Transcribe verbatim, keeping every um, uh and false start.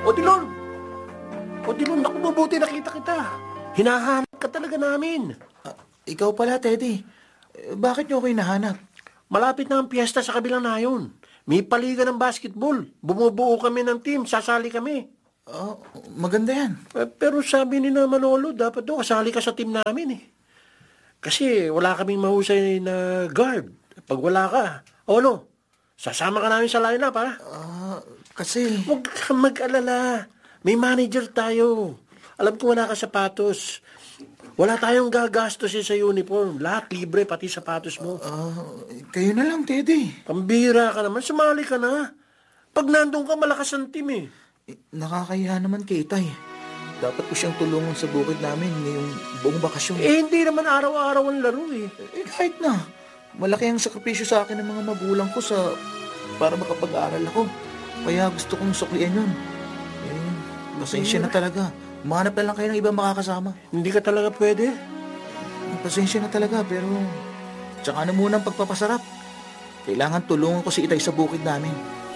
O di Lord, o di Lord, naku, mabuti nakita kita. Hinahanap ka talaga namin. Ah, ikaw pala, Teddy. Eh, bakit niyo ako hinahanap? Malapit na ang piyesta sa kabilang nayon. May paliga ng basketball. Bumubuo kami ng team, sasali kami. Ah, maganda yan. Eh, pero sabi ni na Manolo, dapat daw kasali ka sa team namin eh. Kasi wala kaming mahusay na guard. Pag wala ka, o ano, sasama ka namin sa lineup ha? Ah, kasi... Huwag kang mag-alala. May manager tayo. Alam ko wala ka sapatos. Wala tayong gagastusin sa uniform. Lahat libre, pati sapatos mo. Ah, kayo na lang, Teddy. Pambira ka naman, sumali ka na. Pag nandun ka, malakas ang team eh. Eh, nakakahiya naman kay Itay. Dapat ko siyang tulungan sa bukid namin ngayong buong bakasyon. Eh, hindi naman araw-araw ang laro eh. Eh, kahit na. Malaki ang sakripisyo sa akin ng mga magulang ko sa para makapag-aaral ako. Kaya gusto kong suklian yun. Eh, pasensya na talaga. Mahanap na lang kayo ng ibang makakasama. Hindi ka talaga pwede. Pasensya na talaga, pero... Tsaka na muna ang pagpapasarap. Kailangan tulungan ko si Itay sa bukid namin.